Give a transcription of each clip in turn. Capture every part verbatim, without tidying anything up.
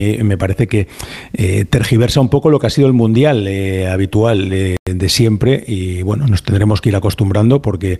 Eh, me parece que eh, tergiversa un poco lo que ha sido el mundial eh, habitual eh, de siempre, y bueno, nos tendremos que ir acostumbrando porque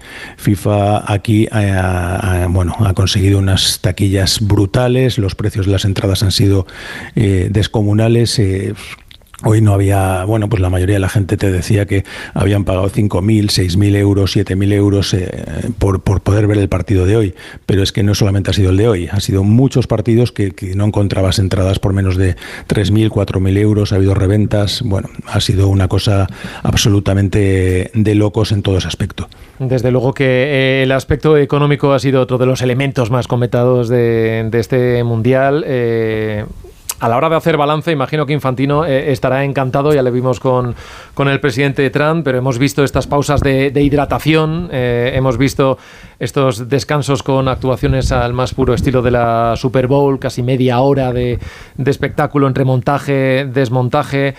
FIFA aquí ha, ha, bueno, ha conseguido unas taquillas brutales, los precios de las entradas han sido eh, descomunales. eh, Hoy no había, bueno, pues la mayoría de la gente te decía que habían pagado cinco mil, seis mil euros, siete mil euros eh, por, por poder ver el partido de hoy. Pero es que no solamente ha sido el de hoy, ha sido muchos partidos que, que no encontrabas entradas por menos de tres mil, cuatro mil euros, ha habido reventas. Bueno, ha sido una cosa absolutamente de locos en todo ese aspecto. Desde luego que el aspecto económico ha sido otro de los elementos más comentados de, de este Mundial. Eh... A la hora de hacer balance, imagino que Infantino eh, estará encantado, ya le vimos con, con el presidente Trump, pero hemos visto estas pausas de, de hidratación, eh, hemos visto estos descansos con actuaciones al más puro estilo de la Super Bowl, casi media hora de, de espectáculo entre montaje, desmontaje.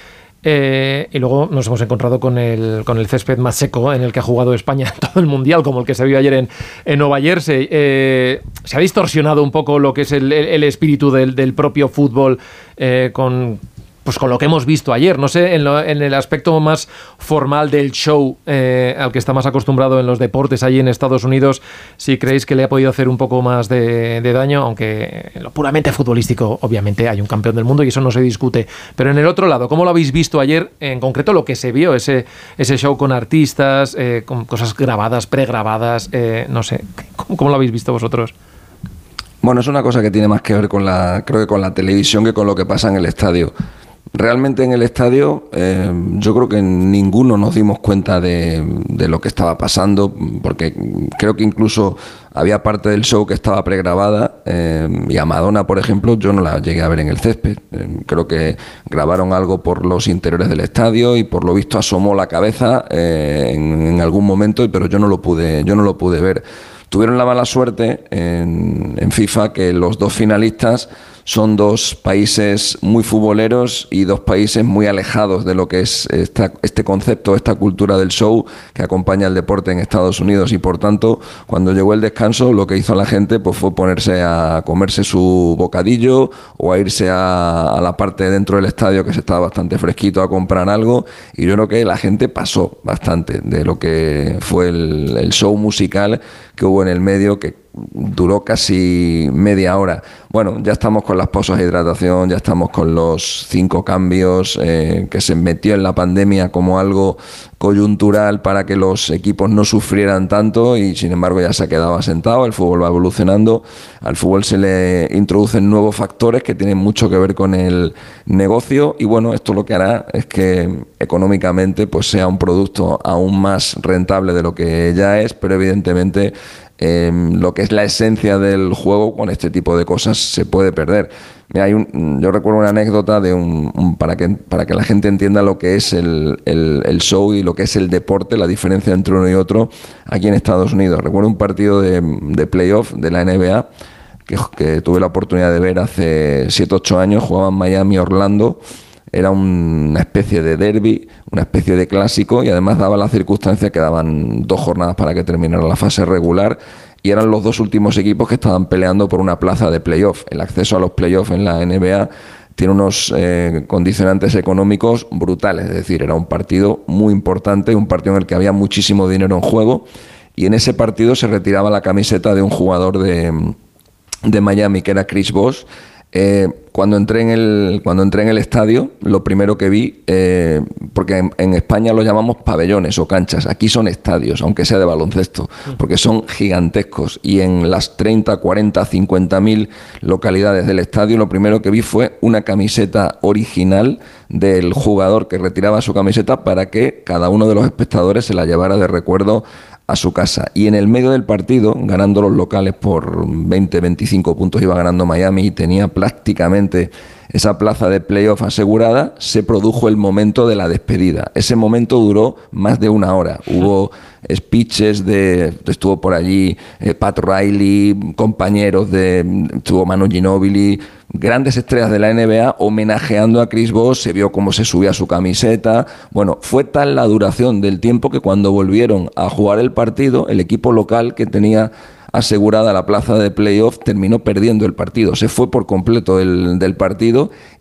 Eh, y luego nos hemos encontrado con el, con el césped más seco en el que ha jugado España en todo el Mundial, como el que se vio ayer en, en Nueva Jersey. Eh, se ha distorsionado un poco lo que es el, el, el espíritu del, del propio fútbol eh, con... Pues con lo que hemos visto ayer, no sé, en, lo, en el aspecto más formal del show eh, al que está más acostumbrado en los deportes allí en Estados Unidos, si creéis que le ha podido hacer un poco más de, de daño, aunque en lo puramente futbolístico, obviamente hay un campeón del mundo y eso no se discute. Pero en el otro lado, ¿cómo lo habéis visto ayer? En concreto lo que se vio, ese, ese show con artistas, eh, con cosas grabadas, pregrabadas, eh, no sé, ¿cómo, ¿cómo lo habéis visto vosotros? Bueno, es una cosa que tiene más que ver con la, creo que con la televisión que con lo que pasa en el estadio. Realmente en el estadio eh, yo creo que ninguno nos dimos cuenta de, de lo que estaba pasando, porque creo que incluso había parte del show que estaba pregrabada eh, y a Madonna, por ejemplo, yo no la llegué a ver en el césped. Eh, creo que grabaron algo por los interiores del estadio y por lo visto asomó la cabeza eh, en, en algún momento, pero yo no lo pude, yo no lo pude ver. Tuvieron la mala suerte en, en FIFA que los dos finalistas son dos países muy futboleros y dos países muy alejados de lo que es esta, este concepto, esta cultura del show que acompaña el deporte en Estados Unidos, y por tanto, cuando llegó el descanso, lo que hizo la gente pues fue ponerse a comerse su bocadillo o a irse a, a la parte de dentro del estadio que se estaba bastante fresquito a comprar algo, y yo creo que la gente pasó bastante de lo que fue el, el show musical que hubo en el medio, que duró casi media hora. Bueno, ya estamos con las pausas de hidratación, ya estamos con los cinco cambios eh, que se metió en la pandemia como algo coyuntural para que los equipos no sufrieran tanto, y sin embargo ya se ha quedado asentado, el fútbol va evolucionando, al fútbol se le introducen nuevos factores que tienen mucho que ver con el negocio, y bueno, esto lo que hará es que económicamente pues sea un producto aún más rentable de lo que ya es, pero evidentemente Eh, lo que es la esencia del juego con este tipo de cosas se puede perder. Mira, hay un, yo recuerdo una anécdota de un, un para que para que la gente entienda lo que es el, el, el show y lo que es el deporte, la diferencia entre uno y otro aquí en Estados Unidos. Recuerdo un partido de, de playoff de la N B A que, que tuve la oportunidad de ver hace siete ocho años. Jugaban Miami-Orlando. Era una especie de derbi, una especie de clásico, y además daba la circunstancia que daban dos jornadas para que terminara la fase regular, y eran los dos últimos equipos que estaban peleando por una plaza de playoff. El acceso a los playoffs en la N B A tiene unos eh, condicionantes económicos brutales, es decir, era un partido muy importante, un partido en el que había muchísimo dinero en juego, y en ese partido se retiraba la camiseta de un jugador de, de Miami, que era Chris Bosh. Eh, cuando entré en el cuando entré en el estadio, lo primero que vi, eh, porque en, en España lo llamamos pabellones o canchas, aquí son estadios, aunque sea de baloncesto, porque son gigantescos, y en las treinta, cuarenta, cincuenta mil localidades del estadio, lo primero que vi fue una camiseta original del jugador que retiraba su camiseta para que cada uno de los espectadores se la llevara de recuerdo a su casa. Y en el medio del partido, ganando los locales por veinte, veinticinco puntos, iba ganando Miami y tenía prácticamente esa plaza de playoff asegurada, se produjo el momento de la despedida. Ese momento duró más de una hora. Hubo speeches de, estuvo por allí eh, Pat Riley, compañeros de, estuvo Manu Ginóbili, grandes estrellas de la N B A homenajeando a Chris Bosh, se vio cómo se subía su camiseta. Bueno, fue tal la duración del tiempo que cuando volvieron a jugar el partido, el equipo local, que tenía asegurada la plaza de playoff, terminó perdiendo el partido. Se fue por completo el, del partido